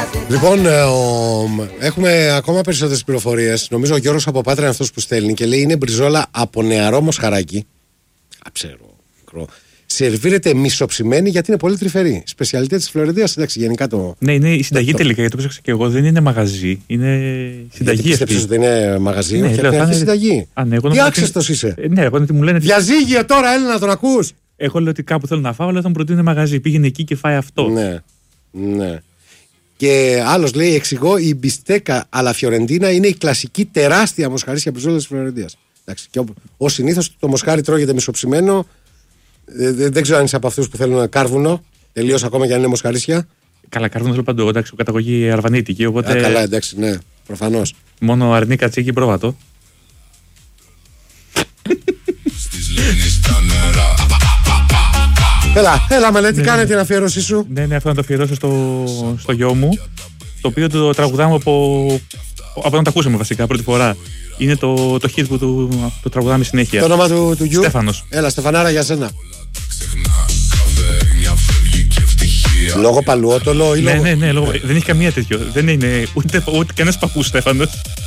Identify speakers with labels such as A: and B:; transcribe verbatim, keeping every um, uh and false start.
A: Λοιπόν, ε, ο, έχουμε ακόμα περισσότερες πληροφορίες. Νομίζω ο Γιώργος από Πάτρα είναι αυτός που στέλνει και λέει είναι μπριζόλα από νεαρό μοσχαράκι. Αψέρο, μικρό. Σερβίρεται μισοψημένη γιατί είναι πολύ τρυφερή. Σπεσιαλιτέ της Φλωρεντίας, εντάξει, γενικά το.
B: Ναι, είναι η συνταγή το, τελικά, γιατί το ψάξα και εγώ. Δεν είναι μαγαζί, είναι συνταγή.
A: Πίστεψες ότι είναι μαγαζί,
B: ναι,
A: όχι,
B: λέω,
A: είναι
B: είναι...
A: συνταγή.
B: Α, ναι,
A: τι άξεστος είσαι.
B: Ε, ναι, εγώ μου λένε.
A: Διαζύγιο τώρα, Έλληνα, τον ακούς.
B: Εγώ λέω ότι κάπου θέλω να φάω, αλλά θα μου προτείνει μαγαζί. Πήγαινε εκεί και φάει αυτό.
A: Ναι, ναι. Και άλλος λέει, εξηγώ, η μπιστέκα αλλά φιωρεντίνα είναι η κλασική τεράστια μοσχαρίσια μπριζόλα της Φλωρεντίας. Εντάξει, ως συνήθως το μοσχάρι τρώγεται μισοψημένο. Ε, δεν ξέρω αν είσαι από αυτούς που θέλουν κάρβουνο. Τελείως ακόμα και αν είναι μοσχαρίσια.
B: Καλά, κάρβουνο θέλω παντού. Εντάξει, καταγωγή αρβανίτικη. Οπότε...
A: Α, καλά, εντάξει, ναι, προφανώς.
B: Μόνο αρνί κατσίκι πρόβατο.
A: Έλα, έλα Μελέτη,
B: ναι,
A: κάνε
B: ναι.
A: την αφιέρωσή σου.
B: Ναι, ναι, αυτό να το αφιερώσω στο, στο γιο μου. Το οποίο το τραγουδάμε από, από να το ακούσαμε βασικά πρώτη φορά. Είναι το, το hit που το, το τραγουδάμε συνέχεια.
A: Το όνομα του, του γιου.
B: Στέφανος.
A: Έλα, Στεφανάρα, για σένα. Λόγω παλουότολο ή
B: ναι,
A: λόγω...
B: ναι, ναι, λόγω... δεν έχει καμία τέτοιο. Δεν είναι ούτε, ούτε κανένας παππούς Στέφανος.